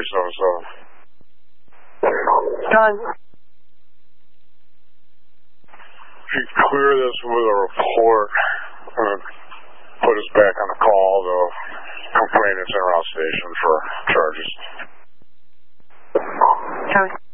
37. John. If you clear this with a report, put us back on the call, the complainant's en route station for charges. Copy.